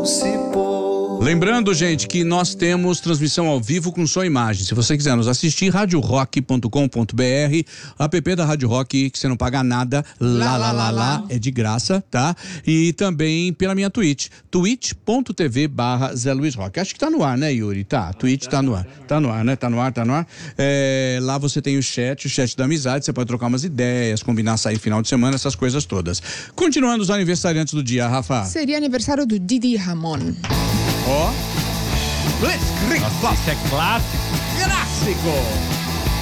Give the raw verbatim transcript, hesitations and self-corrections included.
se pôr. Lembrando, gente, que nós temos transmissão ao vivo com som e imagem. Se você quiser nos assistir, rádio rock ponto com ponto b r, app da Rádio Rock, que você não paga nada, lá, lá, lá, lá, é de graça, tá? E também pela minha Twitch, twitch ponto t v barra Zé Luiz Rock. Acho que tá no ar, né, Yuri? Tá, Twitch tá no ar. Tá no ar, né? Tá no ar, tá no ar. É, lá você tem o chat, o chat da amizade, você pode trocar umas ideias, combinar sair final de semana, essas coisas todas. Continuando os aniversariantes do dia, Rafa. Seria aniversário do Didi Ramon. Ó. Nossa, esse é clássico. Clássico!